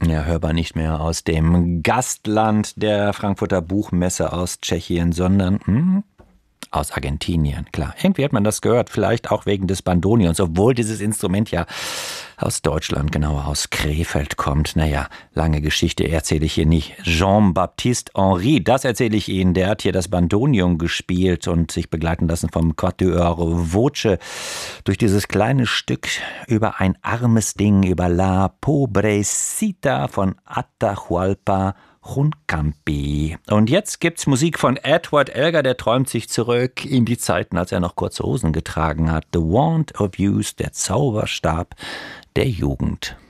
Ja, hörbar nicht mehr aus dem Gastland der Frankfurter Buchmesse aus Tschechien, sondern aus Argentinien. Klar, irgendwie hat man das gehört, vielleicht auch wegen des Bandonions, obwohl dieses Instrument ja aus Deutschland, genauer aus Krefeld kommt. Naja, lange Geschichte erzähle ich hier nicht. Jean-Baptiste Henry, das erzähle ich Ihnen. Der hat hier das Bandonion gespielt und sich begleiten lassen vom Quatuor Voce durch dieses kleine Stück über ein armes Ding, über La Pobrecita von Atahualpa Juncampi. Und jetzt gibt's Musik von Edward Elgar, der träumt sich zurück in die Zeiten, als er noch kurze Hosen getragen hat. The Wand of Youth, der Zauberstab der Jugend.